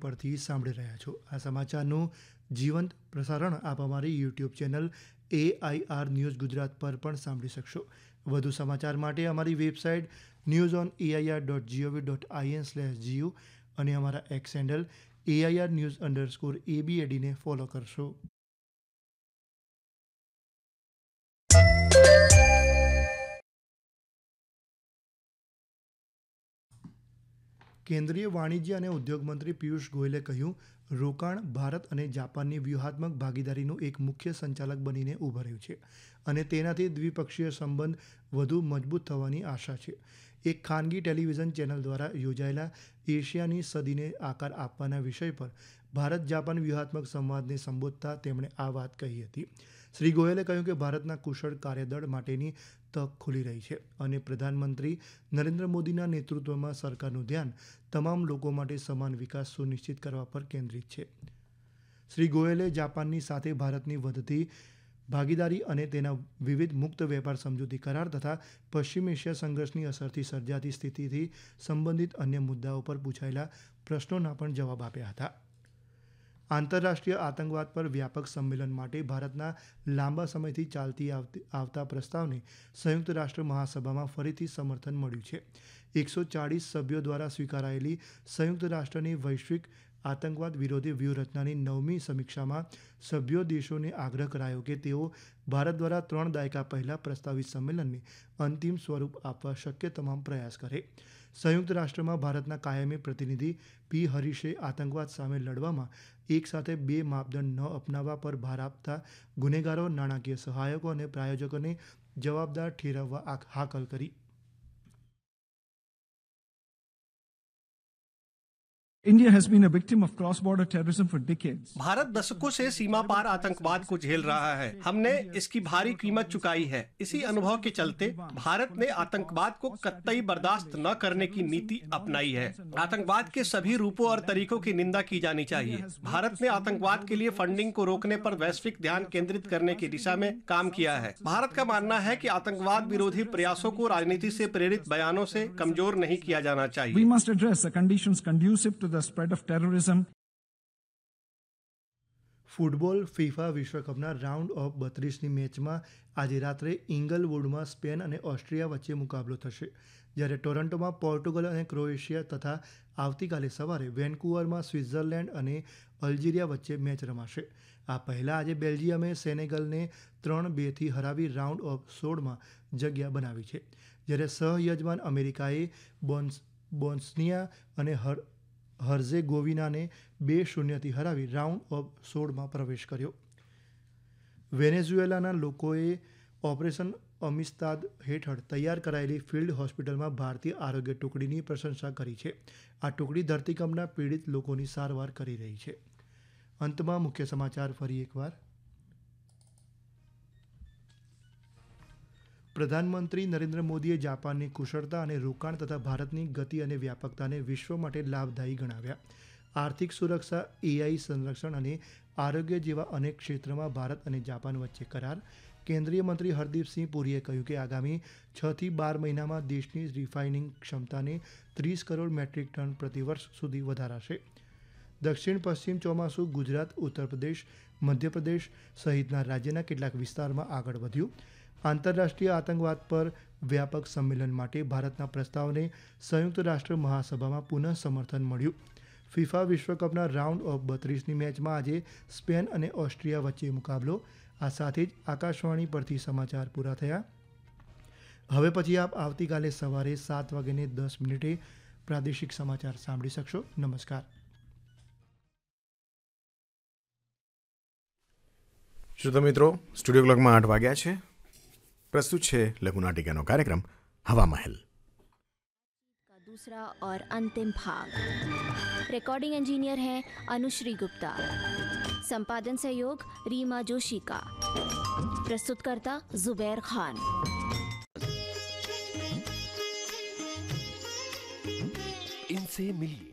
પરથી સાંભળી રહ્યા છો। આ સમાચારનું જીવંત પ્રસારણ આપ અમારી YouTube channel AIR news Gujarat પર પણ સાંભળી શકશો। વધુ સમાચાર માટે અમારી વેબસાઇટ newsonair.gov.in/gu અને અમારા એક્સ હેન્ડલ AIR_news_ABAD ને ફોલો કરશો। કેન્દ્રીય વાણિજ્ય અને ઉદ્યોગ મંત્રી પિયુષ ગોયલે કહ્યું, રોકાણ ભારત અને જાપાનની વ્યૂહાત્મક ભાગીદારીનું એક મુખ્ય સંચાલક બનીને ઉભર્યું છે અને તેનાથી દ્વિપક્ષીય સંબંધ વધુ મજબૂત થવાની આશા છે। એક ખાનગી ટેલિવિઝન ચેનલ દ્વારા યોજાયેલા એશિયાની સદીને આકાર આપવાના વિષય પર ભારત જાપાન વ્યૂહાત્મક સંવાદને સંબોધતા તેમણે આ વાત કહી હતી। શ્રી ગોયલે કહ્યું કે ભારતના કુશળ કાર્યદળ માટેની તક ખુલી રહી છે અને પ્રધાનમંત્રી નરેન્દ્ર મોદીના નેતૃત્વમાં સરકારનું ધ્યાન તમામ લોકો માટે સમાન વિકાસ સુનિશ્ચિત કરવા પર કેન્દ્રિત છે। શ્રી ગોયલે જાપાનની સાથે ભારતની વધતી ભાગીદારી અને તેના વિવિધ મુક્ત વેપાર સમજૂતી કરાર તથા પશ્ચિમ એશિયા સંઘર્ષની અસરથી સર્જાતી સ્થિતિથી સંબંધિત અન્ય મુદ્દાઓ પર પૂછાયેલા પ્રશ્નોના પણ જવાબ આપ્યા હતા। આંતરરાષ્ટ્રીય આતંકવાદ પર વ્યાપક સંમેલન માટે ભારતના લાંબા સમયથી ચાલતી આવતા પ્રસ્તાવને સંયુક્ત રાષ્ટ્ર મહાસભામાં ફરીથી સમર્થન મળ્યું છે। 140 સભ્યો દ્વારા સ્વીકારાયેલી સંયુક્ત રાષ્ટ્રની વૈશ્વિક આતંકવાદ વિરોધી વ્યૂહરચનાની 9મી સમીક્ષામાં સભ્યો દેશોને આગ્રહ કરાયો કે તેઓ ભારત દ્વારા 3 દાયકા પહેલા પ્રસ્તાવિત સંમેલનને અંતિમ સ્વરૂપ આપવા શક્ય તમામ પ્રયાસ કરે। સંયુક્ત રાષ્ટ્રમાં ભારતના કાયમી પ્રતિનિધિ પી હરીશે આતંકવાદ સામે લડવામાં એકસાથે 2 માપદંડ ન અપનાવવા પર ભાર આપતા ગુનેગારો, નાણાકીય સહાયકો અને પ્રાયોજકોને જવાબદાર ઠેરવવા હાકલ કરી। India has been a victim of cross-border terrorism for decades. Bharat दशकों से सीमा पार आतंकवाद को झेल रहा है। हमने इसकी भारी कीमत चुकाई है। इसी अनुभव के चलते भारत ने आतंकवाद को कतई बर्दाश्त न करने की नीति अपनाई है। आतंकवाद के सभी रूपों और तरीकों की निंदा की जानी चाहिए। भारत ने आतंकवाद के लिए फंडिंग को रोकने पर वैश्विक ध्यान केंद्रित करने की दिशा में काम किया है। भारत का मानना है कि आतंकवाद विरोधी प्रयासों को राजनीति से प्रेरित बयानों से कमजोर नहीं किया जाना चाहिए। We must address the conditions conducive to the spread of terrorism. Football FIFA વિશ્વકપના round of 32ની મેચમાં આજે રાત્રે ઇંગલવુડમાં સ્પેન અને ઓસ્ટ્રિયા વચ્ચે મુકાબલો થશે, જ્યારે ટોરન્ટોમાં પોર્ટુગલ અને ક્રોએશિયા તથા આવતીકાલે સવારે વેન્કુવરમાં સ્વિટ્ઝરલેન્ડ અને અલ્જીરિયા વચ્ચે મેચ રમાશે। આ પહેલાં આજે બેલ્જિયમે સેનેગલને 3-2થી હરાવી રાઉન્ડ ઓફ 16માં જગ્યા બનાવી છે, જ્યારે સહયજમાન અમેરિકાએ બોસ્નિયા અને હર્ઝેગોવિનાને 2-0થી હરાવી રાઉન્ડ ઓફ 16માં પ્રવેશ કર્યો। વેનેઝુએલાના લોકોએ ઓપરેશન અમિસ્તાદ હેઠળ તૈયાર કરાયેલી ફિલ્ડ હોસ્પિટલમાં ભારતીય આરોગ્ય ટુકડીની પ્રશંસા કરી છે। આ ટુકડી ધરતીકંપના પીડિત લોકોની સારવાર કરી રહી છે। અંતમાં મુખ્ય સમાચાર ફરી એકવાર। પ્રધાનમંત્રી નરેન્દ્ર મોદીએ જાપાનની કુશળતા અને રોકાણ તથા ભારતની ગતિ અને વ્યાપકતાને વિશ્વ માટે લાભદાયી ગણાવ્યા। આર્થિક સુરક્ષા, AI સંરક્ષણ અને આરોગ્ય જેવા અનેક ક્ષેત્રમાં ભારત અને જાપાન વચ્ચે કરાર। કેન્દ્રીય મંત્રી હરદીપસિંહ પુરીએ કહ્યું કે આગામી 6 થી 12 મહિનામાં દેશની રિફાઇનિંગ ક્ષમતાને 30 કરોડ મેટ્રિક ટન પ્રતિવર્ષ સુધી વધારાશે। દક્ષિણ પશ્ચિમ ચોમાસું ગુજરાત, ઉત્તર પ્રદેશ, મધ્યપ્રદેશ સહિતના રાજ્યના કેટલાક વિસ્તારમાં આગળ વધ્યું। આંતરરાષ્ટ્રીય આતંકવાદ પર વ્યાપક સંમેલન માટે ભારતના પ્રસ્તાવને સંયુક્ત રાષ્ટ્ર મહાસભામાં પુનઃ સમર્થન મળ્યું। ફિફા વિશ્વકપના રાઉન્ડ ઓફ 32ની મેચમાં આજે સ્પેન અને ઓસ્ટ્રિયા વચ્ચે મુકાબલો। આ સાથે જ આકાશવાણી પરથી સમાચાર પૂરા થયા। હવે પછી આપ આવતીકાલે સવારે 7:10 પ્રાદેશિક સમાચાર સાંભળી શકશો। નમસ્કાર। શ્રોતા મિત્રો, સ્ટુડિયો ક્લોકમાં 8 વાગ્યા છે। प्रस्तुत છે લઘુનાટિકાનો કાર્યક્રમ હવા મહેલ। दूसरा और अंतिम भाग। रिकॉर्डिंग इंजीनियर हैं अनुश्री गुप्ता, संपादन सहयोग रीमा जोशी का, प्रस्तुतकर्ता जुबैर खान। इनसे मिलिए,